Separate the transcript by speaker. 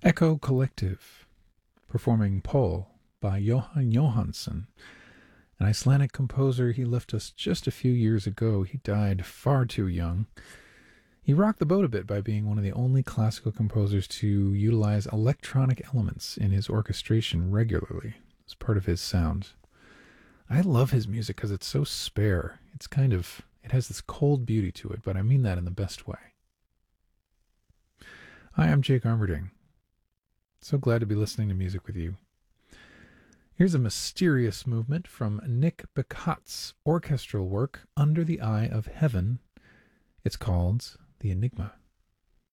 Speaker 1: Echo Collective, performing Pole by Johan Johansson, an Icelandic composer. He left us just a few years ago. He died far too young. He rocked the boat a bit by being one of the only classical composers to utilize electronic elements in his orchestration regularly as part of his sound. I love his music because it's so spare. It has this cold beauty to it, but I mean that in the best way. Hi, I'm Jake Armerding. So glad to be listening to music with you. Here's a mysterious movement from Nick Bacot's orchestral work, Under the Eye of Heaven. It's called The Enigma.